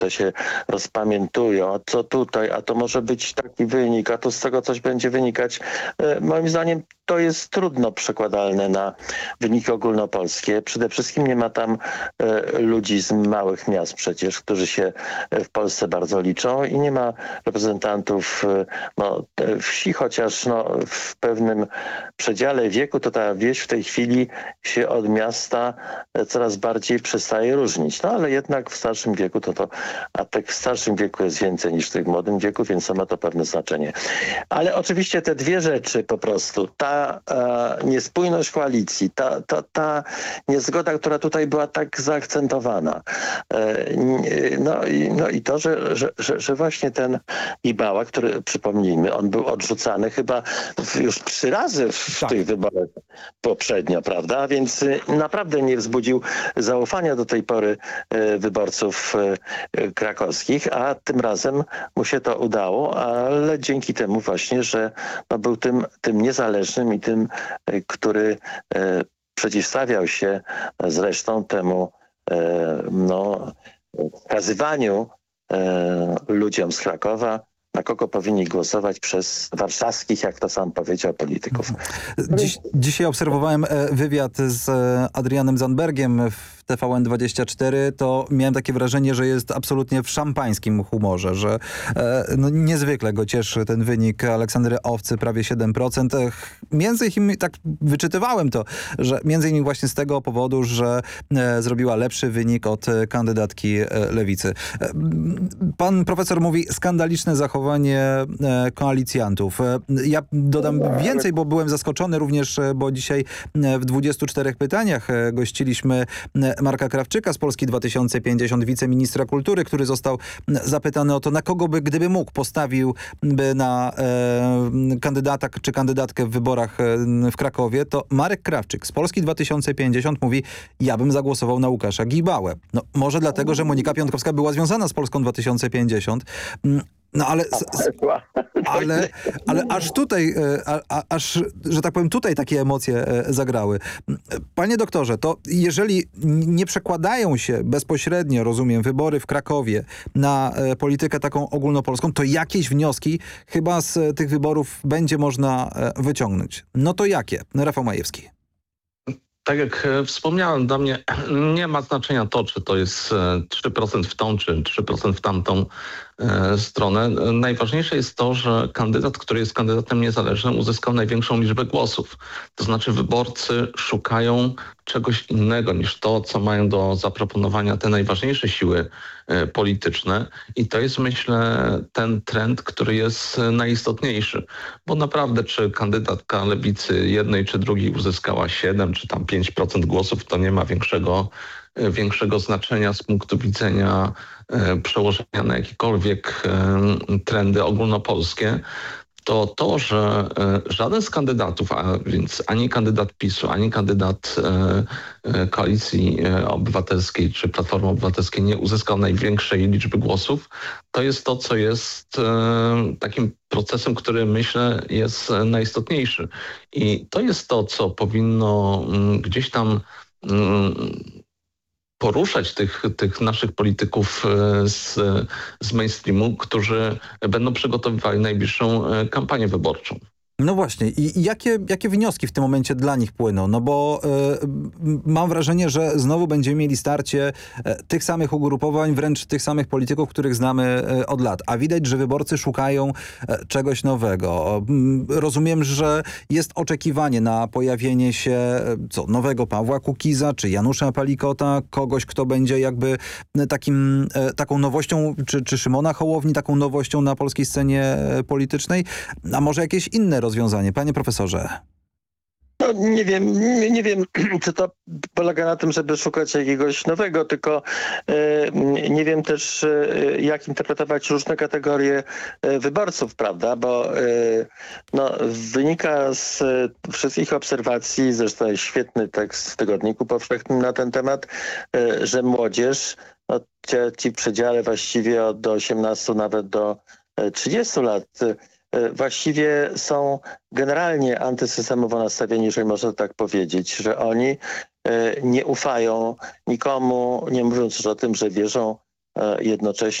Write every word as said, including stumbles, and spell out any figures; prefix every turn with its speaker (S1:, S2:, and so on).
S1: to się rozpamiętują, a co tutaj, a to może być taki wynik, a to z tego coś będzie wynikać. Moim zdaniem to jest trudno przekładalne na wyniki ogólnopolskie. Przede wszystkim nie ma tam ludzi z małych miast przecież, którzy się w Polsce bardzo liczą i nie ma reprezentantów no, wsi, chociaż no, w pewnym przedziale wieku to ta wieś w tej chwili się od miasta coraz bardziej przestaje różnić. No ale jednak w starszym wieku to to, a tak w starszym wieku jest więcej niż w tym młodym wieku, więc to ma to pewne znaczenie. Ale oczywiście te dwie rzeczy po prostu, ta e, niespójność koalicji, ta, ta, ta niezgoda, która tutaj była tak zaakcentowana, e, no, i, no i to, że, że, że, że właśnie ten Gibała, który przypomnijmy, on był odrzucany chyba już trzy razy w tak. tych wyborach poprzednio, prawda? Więc naprawdę nie wzbudził zaufania do tej pory e, wyborców e, krakowskich, a tym razem mu się to udało, ale dzięki temu właśnie, że no, był tym, tym niezależnym i tym, e, który e, przeciwstawiał się zresztą temu e, no, wskazywaniu e, ludziom z Krakowa, na kogo powinni głosować przez warszawskich, jak to sam powiedział, polityków.
S2: Dziś, dzisiaj obserwowałem wywiad z Adrianem Zandbergiem w T V N dwadzieścia cztery, to miałem takie wrażenie, że jest absolutnie w szampańskim humorze, że e, no, niezwykle go cieszy ten wynik Aleksandry Owcy, prawie siedem procent. Między innymi, tak wyczytywałem to, że między innymi właśnie z tego powodu, że e, zrobiła lepszy wynik od kandydatki e, Lewicy. E, pan profesor mówi skandaliczne zachowanie e, koalicjantów. E, ja dodam więcej, bo byłem zaskoczony również, bo dzisiaj w dwudziestu czterech pytaniach gościliśmy Marka Krawczyka z Polski dwa tysiące pięćdziesiąt, wiceministra kultury, który został zapytany o to, na kogo by, gdyby mógł, postawiłby na e, kandydata czy kandydatkę w wyborach w Krakowie, to Marek Krawczyk z Polski dwa tysiące pięćdziesiąt mówi, ja bym zagłosował na Łukasza Gibałę. No może dlatego, że Monika Piątkowska była związana z Polską dwa tysiące pięćdziesiąt. No ale, ale, ale aż tutaj, a, a, aż, że tak powiem, tutaj takie emocje zagrały. Panie doktorze, to jeżeli nie przekładają się bezpośrednio, rozumiem, wybory w Krakowie na politykę taką ogólnopolską, to jakieś wnioski chyba z tych wyborów będzie można wyciągnąć. No to jakie? Rafał Majewski.
S3: Tak jak wspomniałem, dla mnie nie ma znaczenia to, czy to jest trzy procent w tą, czy trzy procent w tamtą stronę. Najważniejsze jest to, że kandydat, który jest kandydatem niezależnym, uzyskał największą liczbę głosów. To znaczy wyborcy szukają czegoś innego niż to, co mają do zaproponowania te najważniejsze siły polityczne. I to jest, myślę, ten trend, który jest najistotniejszy. Bo naprawdę, czy kandydatka Lewicy jednej czy drugiej uzyskała siedem czy tam pięć procent głosów, to nie ma większego większego znaczenia z punktu widzenia przełożenia na jakiekolwiek trendy ogólnopolskie, to to, że żaden z kandydatów, a więc ani kandydat PiSu, ani kandydat Koalicji Obywatelskiej czy Platformy Obywatelskiej nie uzyskał największej liczby głosów, to jest to, co jest takim procesem, który myślę jest najistotniejszy. I to jest to, co powinno gdzieś tam poruszać tych, tych naszych polityków z, z mainstreamu, którzy będą przygotowywali najbliższą kampanię wyborczą.
S2: No właśnie. I jakie, jakie wnioski w tym momencie dla nich płyną? No bo y, mam wrażenie, że znowu będziemy mieli starcie y, tych samych ugrupowań, wręcz tych samych polityków, których znamy y, od lat. A widać, że wyborcy szukają y, czegoś nowego. Y, rozumiem, że jest oczekiwanie na pojawienie się y, co, nowego Pawła Kukiza, czy Janusza Palikota, kogoś, kto będzie jakby y, takim, y, taką nowością, czy, czy Szymona Hołowni, taką nowością na polskiej scenie y, politycznej, a może jakieś inne rozwiązania. rozwiązanie. Panie profesorze.
S1: No, nie wiem, nie, nie wiem, czy to polega na tym, żeby szukać jakiegoś nowego, tylko y, nie wiem też, y, jak interpretować różne kategorie y, wyborców, prawda, bo y, no, wynika z y, wszystkich obserwacji, zresztą jest świetny tekst w Tygodniku Powszechnym na ten temat, y, że młodzież, no, ci, ci w przedziale właściwie od do osiemnastu nawet do trzydziestu lat, y, właściwie są generalnie antysystemowo nastawieni, jeżeli można tak powiedzieć, że oni nie ufają nikomu, nie mówiąc już o tym, że wierzą jednocześnie